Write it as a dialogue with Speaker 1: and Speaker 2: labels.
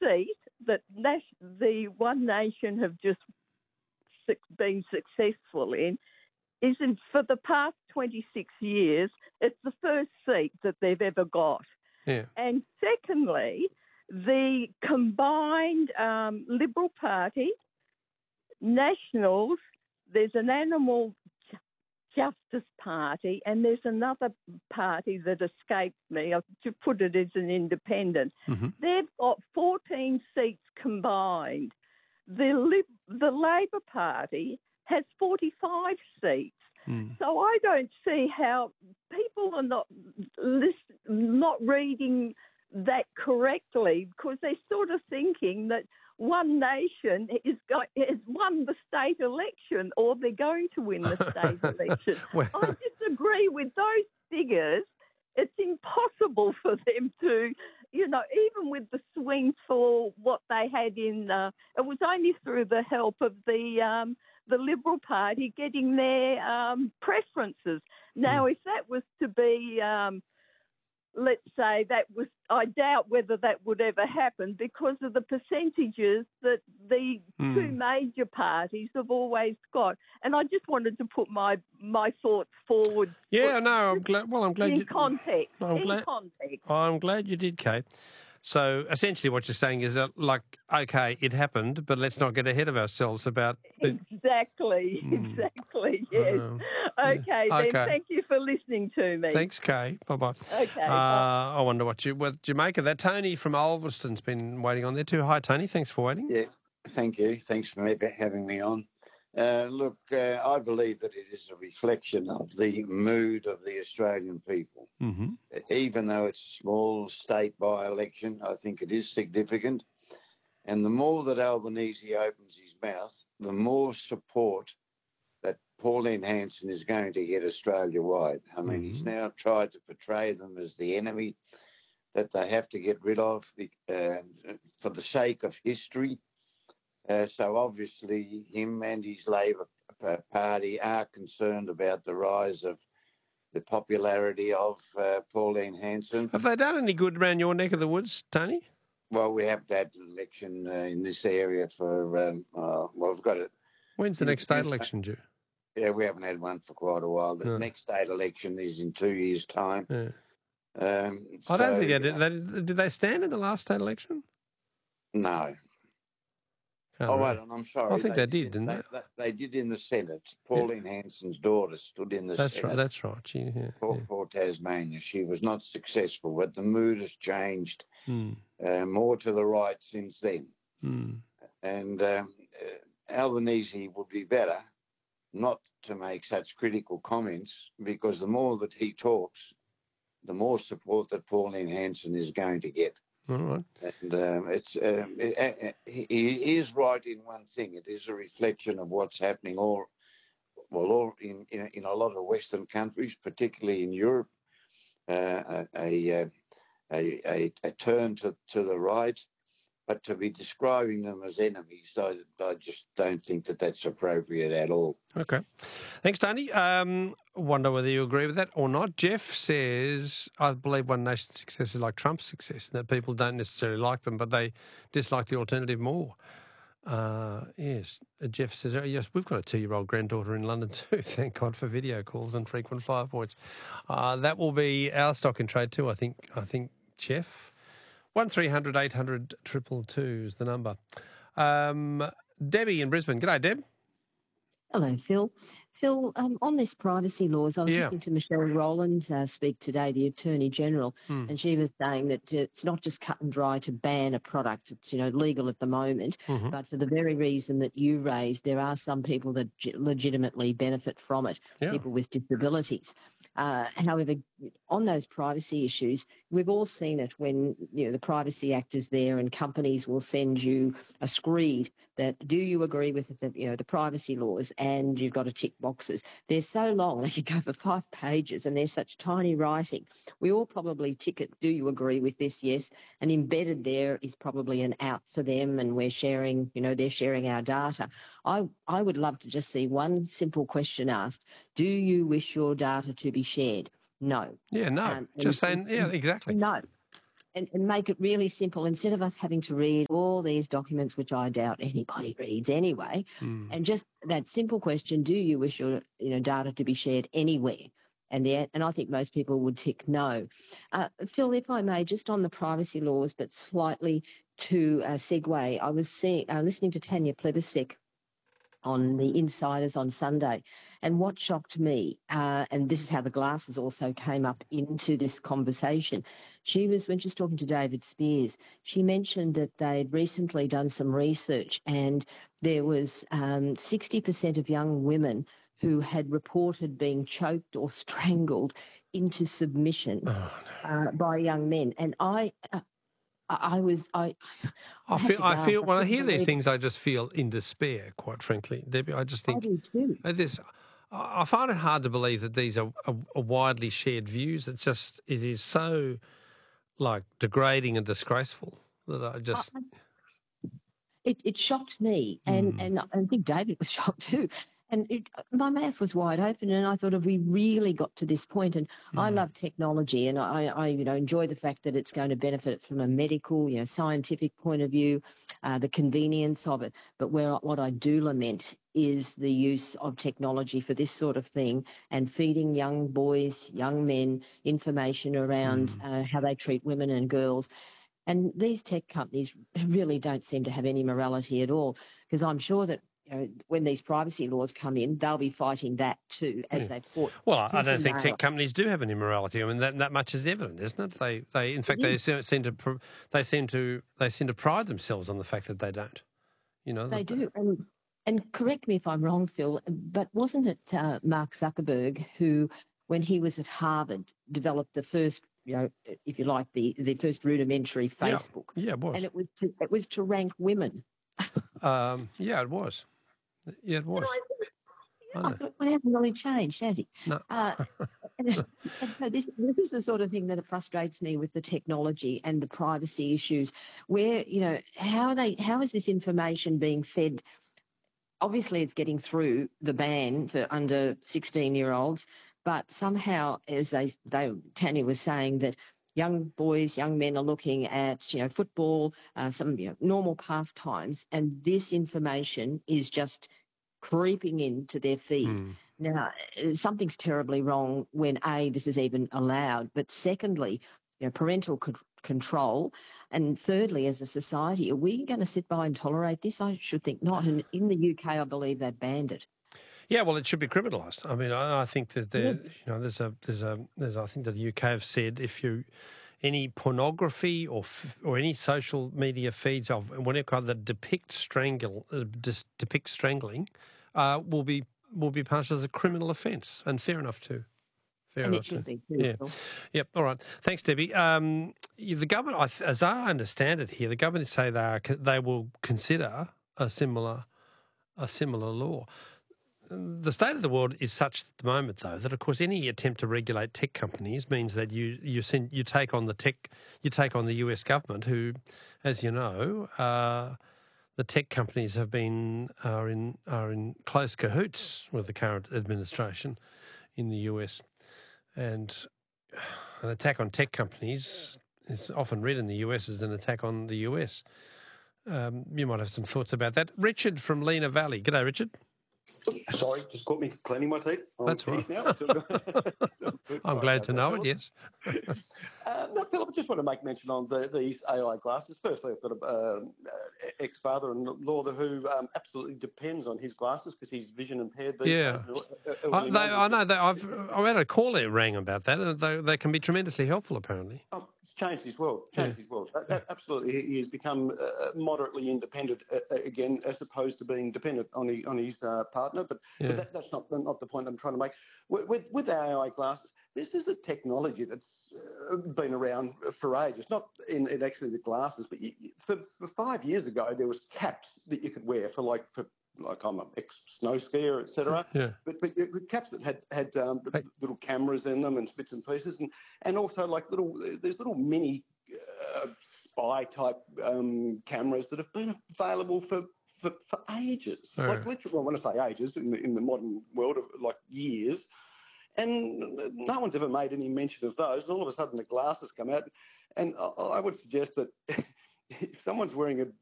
Speaker 1: seat that the One Nation have just been successful in isn't, for the past 26 years, it's the first seat that they've ever got.
Speaker 2: Yeah.
Speaker 1: And secondly, the combined Liberal Party, Nationals, there's an Animal Justice Party, and there's another party that escaped me. I've to put it as an independent.
Speaker 2: Mm-hmm.
Speaker 1: They've got 14 seats combined. The Labor Party has 45 seats. So I don't see how people are not reading that correctly, because they're sort of thinking that One Nation has won the state election, or they're going to win the state election.
Speaker 2: Well,
Speaker 1: I disagree with those figures. It's impossible for them to, even with the swing for what they had in, it was only through the help of the Liberal Party getting their preferences. Now, if that was to be, let's say I doubt whether that would ever happen, because of the percentages that the two major parties have always got. And I just wanted to put my thoughts forward.
Speaker 2: Yeah, no, I'm glad. Well, I'm glad
Speaker 1: in context.
Speaker 2: Context. I'm glad you did, Kate. So essentially, what you're saying is that, okay, it happened, but let's not get ahead of ourselves about
Speaker 1: exactly. Yes. Okay, then. Thank you for listening to me.
Speaker 2: Thanks, Kay. Bye-bye.
Speaker 1: Okay.
Speaker 2: I wonder what you make of that. Tony from Ulverston's been waiting on there too. Hi, Tony. Thanks for waiting.
Speaker 3: Yeah, thank you. Thanks for having me on. Look, I believe that it is a reflection of the mood of the Australian people.
Speaker 2: Mm-hmm.
Speaker 3: Even though it's a small state by-election, I think it is significant. And the more that Albanese opens his mouth, the more support that Pauline Hanson is going to get Australia-wide. I mean, he's now tried to portray them as the enemy that they have to get rid of for the sake of history. So obviously him and his Labor Party are concerned about the rise of the popularity of Pauline Hanson.
Speaker 2: Have they done any good around your neck of the woods, Tony?
Speaker 3: Well, we haven't had an election in this area for, we've got it.
Speaker 2: When's the next state election due?
Speaker 3: Yeah, we haven't had one for quite a while. The next state election is in 2 years' time.
Speaker 2: Yeah. I don't think they did. Did they stand in the last state election?
Speaker 3: No. Wait on, I'm sorry.
Speaker 2: I think they did, didn't they?
Speaker 3: They did in the Senate. Pauline Hanson's daughter stood in the Senate.
Speaker 2: That's right.
Speaker 3: For Tasmania. She was not successful, but the mood has changed more to the right since then. And Albanese would be better not to make such critical comments, because the more that he talks, the more support that Pauline Hanson is going to get.
Speaker 2: All right.
Speaker 3: And he is right in one thing. It is a reflection of what's happening in a lot of Western countries, particularly in Europe. A turn to the right, but to be describing them as enemies, I just don't think that that's appropriate at all.
Speaker 2: Okay. Thanks, Tony. Wonder whether you agree with that or not. Jeff says, I believe One Nation's success is like Trump's success, and that people don't necessarily like them, but they dislike the alternative more. Yes. Jeff says, yes, we've got a 2-year-old granddaughter in London too. Thank God for video calls and frequent flyer points. That will be our stock in trade too, I think, Jeff. 1300 800 222 is the number. Debbie in Brisbane. G'day, Deb.
Speaker 4: Hello, Phil. Phil, on this privacy laws, I was listening to Michelle Rowland speak today, the Attorney General, and she was saying that it's not just cut and dry to ban a product. It's, legal at the moment, but for the very reason that you raised, there are some people that legitimately benefit from it, people with disabilities. However, on those privacy issues, we've all seen it when, the Privacy Act is there and companies will send you a screed that, do you agree with the privacy laws, and you've got to tick boxes. They're so long, they could go for 5 pages, and they're such tiny writing. We all probably tick it, do you agree with this? Yes. And embedded there is probably an out for them, and we're sharing, they're sharing our data. I would love to just see one simple question asked. Do you wish your data to be shared? No.
Speaker 2: Yeah, no. Just saying, exactly.
Speaker 4: No. and make it really simple instead of us having to read all these documents, which I doubt anybody reads anyway. And just that simple question: do you wish your data to be shared anywhere? And I think most people would tick no. Phil, if I may, just on the privacy laws, but slightly to segue, I was listening to Tanya Plibersek on the Insiders on Sunday, and what shocked me, and this is how the glasses also came up into this conversation, when she was talking to David Spears, she mentioned that they'd recently done some research and there was 60% of young women who had reported being choked or strangled into submission by young men. And I
Speaker 2: feel when I hear these things, I just feel in despair, quite frankly, Debbie. I just think I find it hard to believe that these are widely shared views. It is so degrading and disgraceful that I just.
Speaker 4: It shocked me, and I think David was shocked too. And my mouth was wide open, and I thought, have we really got to this point? And I love technology, and I enjoy the fact that it's going to benefit from a medical, scientific point of view, the convenience of it. But what I do lament is the use of technology for this sort of thing and feeding young boys, young men information around how they treat women and girls. And these tech companies really don't seem to have any morality at all, because I'm sure that when these privacy laws come in, they'll be fighting that too, as they've fought.
Speaker 2: Well, I don't think tech companies do have any morality. I mean, that much is evident, isn't it? They in fact, they seem to pride themselves on the fact that they don't.
Speaker 4: They do. And correct me if I'm wrong, Phil, but wasn't it Mark Zuckerberg who, when he was at Harvard, developed the first, if you like, the first rudimentary Facebook?
Speaker 2: Yeah, it was.
Speaker 4: And it was to rank women.
Speaker 2: Yeah, it was. Yeah, it was.
Speaker 4: It hasn't really changed, has it?
Speaker 2: No.
Speaker 4: And so this is the sort of thing that frustrates me with the technology and the privacy issues, where, how is this information being fed? Obviously, it's getting through the ban for under 16-year-olds, but somehow, as Tanya was saying, that young boys, young men are looking at, football, some normal pastimes, and this information is just creeping into their feed. Now, something's terribly wrong when, A, this is even allowed, but secondly, parental control, and thirdly, as a society, are we going to sit by and tolerate this? I should think not. And in the UK, I believe they've banned it.
Speaker 2: Yeah, well, it should be criminalised. I mean, I think that I think that the UK have said if any pornography or any social media feeds of whatever that depict strangling will be punished as a criminal offence, and fair enough too.
Speaker 4: It should be too.
Speaker 2: Yeah. Yep. All right. Thanks, Debbie. The government, as I understand it here, the government say they will consider a similar law. The state of the world is such at the moment, though, that of course any attempt to regulate tech companies means that you take on the US government, who, as you know, the tech companies are in close cahoots with the current administration in the US, and an attack on tech companies is often read in the US as an attack on the US. You might have some thoughts about that. Richard from Lena Valley. G'day, Richard.
Speaker 5: Sorry, just caught me cleaning my teeth.
Speaker 2: That's right. I'm glad to know it, yes.
Speaker 5: No, Philip, I just want to make mention on these AI glasses. Firstly, I've got an ex-father-in-law who absolutely depends on his glasses because he's vision impaired.
Speaker 2: Yeah. I know. I had a call that rang about that, and they can be tremendously helpful, apparently.
Speaker 5: It's changed his world. Absolutely. He has become moderately independent again, as opposed to being dependent on his partner. But that's not the point I'm trying to make. With AI glasses, this is a technology that's been around for ages, not in actually the glasses, but for 5 years ago, there was caps that you could wear for I'm an ex-snow skier, etc.
Speaker 2: Yeah.
Speaker 5: But caps that had little cameras in them and bits and pieces, and also there's little mini spy type cameras that have been available for ages.
Speaker 2: Right.
Speaker 5: Literally, when I say ages, in the modern world of years. And no one's ever made any mention of those. And all of a sudden the glasses come out. And I would suggest that if someone's wearing a